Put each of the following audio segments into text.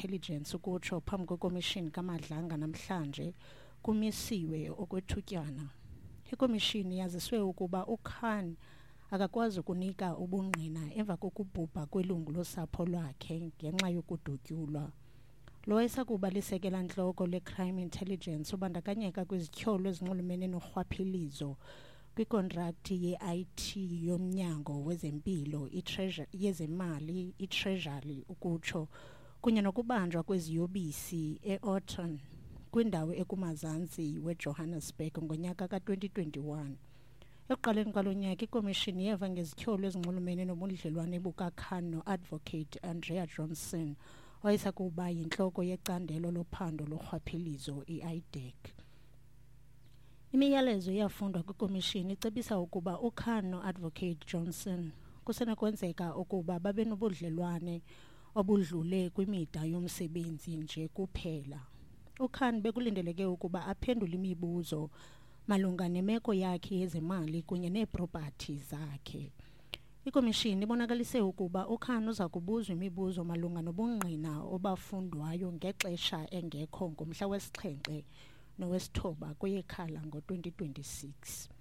Intelligence ukutsho phambi kwekomishini kaMadlanga namhlanje kumisiwe okwethutyana. Ikomishini yaziswe ukuba uKhan akakwazi ukunika ubungqina emva kokubhubha kwelungu losapho lwakhe ngenxa yokudutyulwa. Lo wayesakuba lisekela ntloko le-Crime Intelligence ubandakanyeka kwizityholo ezinxulumene norhwaphilizo kwikontrakthi ye-IT yomnyango wezempilo, yezemali, i-Treasury ukutsho, kunye nokubanjwa kweziyobisi e-Orton kwindawo ekumazantsi weJohannesburg ngonyaka ka-2021. Ekuqaleni kwalo nyaka ikomishini yeva ngezityholo ezinxulumene nobudlelwane bukaKhan no-Advocate Andrea Johnson owayesakuba yintloko yecandelo lophando lorhwaphilizo i-IDEC. Imiyalezo yafundwa kwikomishini icebisa ukuba uKhan no-Advocate Johnson kusenokwenzeka ukuba babe nobudlelwane obudlule kwimida yomsebenzi nje kuphela. uKhan bekulindeleke ukuba aphendule imibuzo malunga nemeko yakhe yezemali kunye neepropathi zakhe. Ikomishini ibonakalise ukuba uKhan uza kubuzwa imibuzo malunga nobungqina obafundwayo ngexesha engekho ngomhla wesi-7 nowesi-9 kweyeKhala ngo-2026.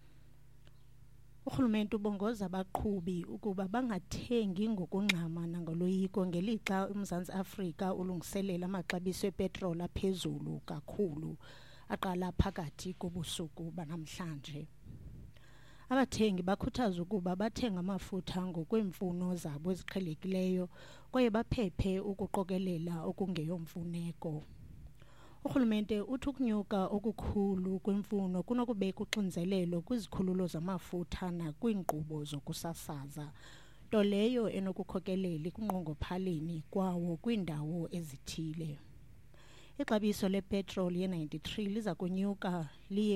Urhulumente ubongoza abaqhubi ukuba bangathengi ngokungxama nangoloyiko ngelixa uMzantsi Afrika ulungiselela amaxabiso epetroli aphezulu kakhulu aqala phakathi kobusuku banamhlanje. Abathengi bakhuthaza ukuba bathenga amafutha ngokweemfuno zabo eziqhelekileyo kwaye baphephe ukuqokelela okungeyomfuneko. Urhulumente uthi ukunyuka okukhulu kwemfuno kunokubeka uxinzelelo kwizikhululo zamafutha nakwiinkqubo zokusasaza, nto leyo enokukhokelela ekunqongophaleni kwawo kwiindawo ezithile. Ixabiso lepetroli ye-93 liza kunyuka liye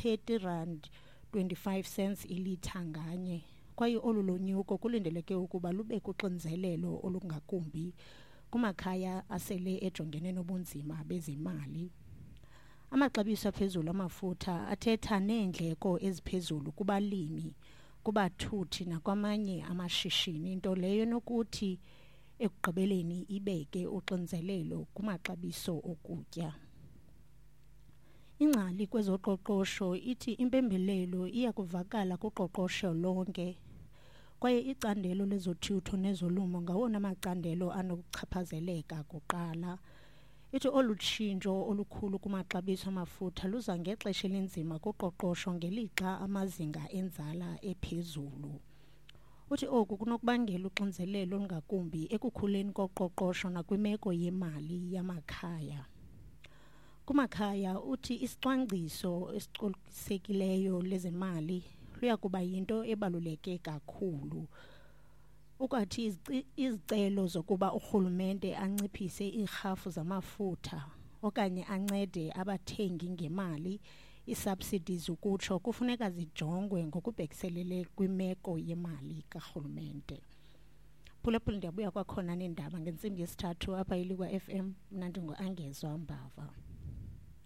kwi-R30.25 ilitha nganye, kwaye olu lonyuko kulindeleke ukuba lube kuxinzelelo olungakumbi kumakhaya asele ejongene nobunzima bezemali. Amaxabiso aphezulu amafutha athetha neendleko eziphezulu kubalimi, kubathuthi nakwamanye amashishini, nto leyo nokuthi ekugqibeleni ibeke uxinzelelo kumaxabiso okutya. Ingcali kwezoqoqosho ithi impembelelo iya kuvakala kuqoqosho lonke, kwaye icandelo lezothutho nezolumo ngawona macandelo anokuchaphazeleka kuqala. Ithi olu tshintsho olukhulu kumaxabiso amafutha luza ngexesha elinzima kuqoqosho ngelixa amazinga enzala ephezulu. Uthi oku kunokubangela uxinzelelo olungakumbi ekukhuleni koqoqosho nakwimeko yemali yamakhaya. Kumakhaya uthi isicwangciso esicokisekileyo lezemali luya kuba yinto ebaluleke kakhulu. Ukwathi izicelo zokuba urhulumente anciphise iirhafu zamafutha okanye ancede abathengi ngemali, ii-subsidies ukutsho, kufuneka zijongwe ngokubhekiselele kwimeko yemali karhulumente. Phulaphula ndiyabuya kwakhona neendaba ngentsimbi yesithathu apha iLikwa FM. Mna ndingu-Angezwa Mbava.